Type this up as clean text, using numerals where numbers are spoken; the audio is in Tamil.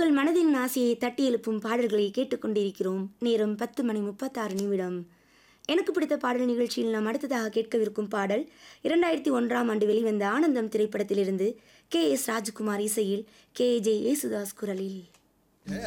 உங்கள் மனதின் ஆசையை தட்டி எழுப்பும் பாடல்களை கேட்டுக்கொண்டிருக்கிறோம். நேரம் 10:36. எனக்கு பிடித்த பாடல் நிகழ்ச்சியில் நாம் அடுத்ததாக கேட்கவிருக்கும் பாடல் 2001 வெளிவந்த ஆனந்தம் திரைப்படத்திலிருந்து கே.எஸ். ராஜ்குமார் இசையில் கே.ஜே. யேசுதாஸ் குரலில்.